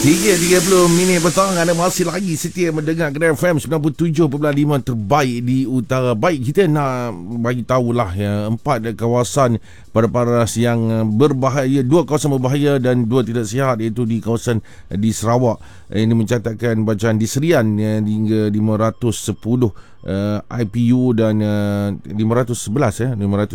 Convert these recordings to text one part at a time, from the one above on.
3.30 petang. Anda masih lagi setia mendengar Kedai FM 97.5 terbaik di utara. Baik, kita nak bagi tahulah ya, 4 kawasan pada paras yang berbahaya, 2 kawasan berbahaya dan 2 tidak sihat, iaitu di kawasan di Sarawak. Ini mencatatkan bacaan di Serian hingga 510 IPU dan 511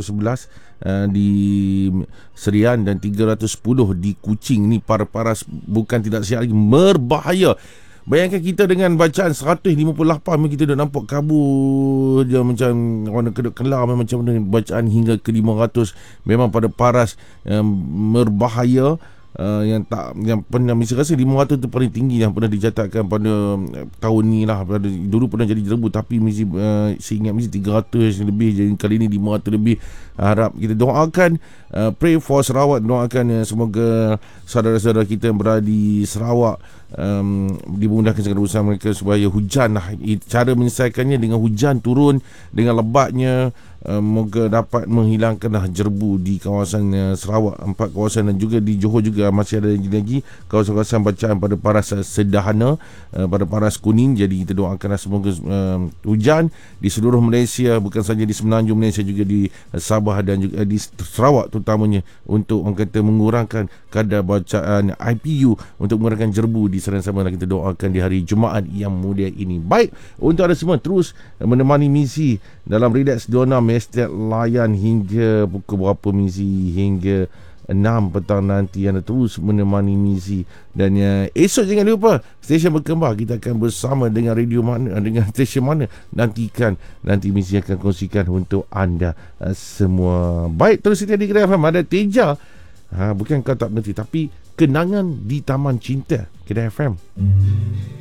di Serian dan 310 di Kuching. Ni paras bukan tidak sihat lagi, berbahaya. Bayangkan kita dengan bacaan 158, kita dah nampak kabur je macam warna kedut kelar, macam mana bacaan hingga ke 500. Memang pada paras berbahaya. Yang pernah mesti rasa 500 tu paling tinggi yang pernah dicatatkan pada tahun ni lah. Dulu pernah jadi jerebu, tapi mesti saya ingat mesti 300 lebih. Jadi kali ni 500 lebih. Harap kita doakan, pray for Sarawak, doakan semoga saudara-saudara kita yang berada di Sarawak dimudahkan segala usaha mereka supaya hujan lah. Cara menyelesaikannya dengan hujan turun dengan lebatnya. Moga dapat menghilangkanlah jerebu di kawasan Sarawak, 4 kawasan, dan juga di Johor juga masih ada lagi kawasan-kawasan bacaan pada paras sederhana, pada paras kuning. Jadi kita doakanlah semoga hujan di seluruh Malaysia, bukan saja di semenanjung Malaysia, juga di Sabah dan juga di Sarawak terutamanya, untuk orang kata mengurangkan kadar bacaan IPU, untuk mengurangkan jerebu di sana sama. Kita doakan di hari Jumaat yang mulia ini. Baik, untuk anda semua terus menemani misi dalam Relax Dona Estate Layan hingga pukul berapa misi, hingga 6 petang nanti. Anda terus menemani misi. Dan esok jangan lupa stesen berkembar, kita akan bersama dengan radio mana, dengan stesen mana, nantikan, nanti misi akan kongsikan untuk anda semua. Baik, terus setia di Kedai FM. Ada Teja, bukan kau tak berhenti, tapi kenangan di Taman Cinta Kedai FM.